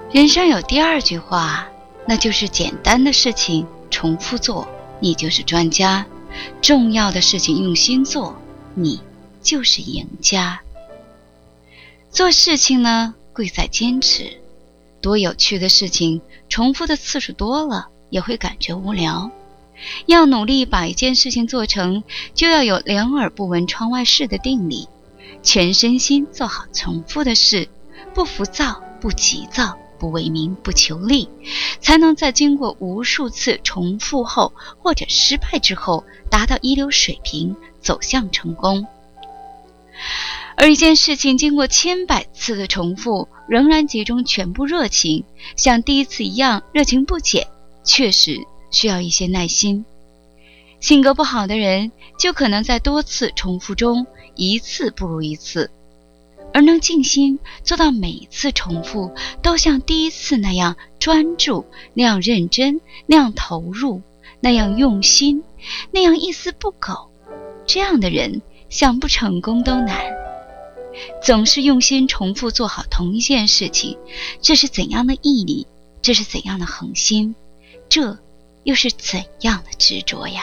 人生有第二句话，那就是简单的事情重复做，你就是专家；重要的事情用心做，你就是赢家。做事情呢，贵在坚持。多有趣的事情，重复的次数多了，也会感觉无聊。要努力把一件事情做成，就要有两耳不闻窗外事的定力，全身心做好重复的事，不浮躁，不急躁，不为名，不求利，才能在经过无数次重复后或者失败之后，达到一流水平，走向成功。而一件事情经过千百次的重复，仍然集中全部热情，像第一次一样热情不减，确实需要一些耐心。性格不好的人，就可能在多次重复中一次不如一次，而能静心做到每一次重复都像第一次那样专注，那样认真，那样投入，那样用心，那样一丝不苟，这样的人想不成功都难。总是用心重复做好同一件事情，这是怎样的毅力？这是怎样的恒心？这又是怎样的执着呀？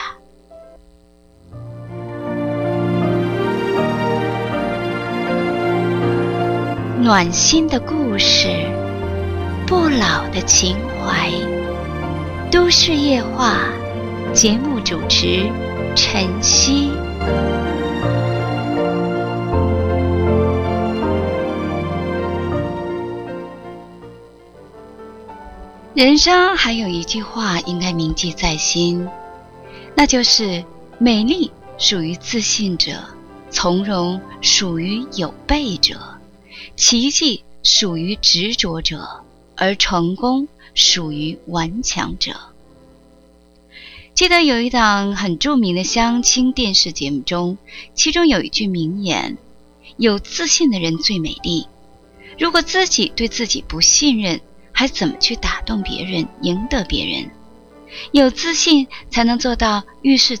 暖心的故事，不老的情怀。都市夜话，节目主持晨曦。人生还有一句话应该铭记在心，那就是美丽属于自信者，从容属于有备者，奇迹属于执着者，而成功属于顽强者。记得有一档很著名的相亲电视节目中，其中有一句名言：有自信的人最美丽。如果自己对自己不信任，还怎么去打动别人，赢得别人？有自信才能做到遇事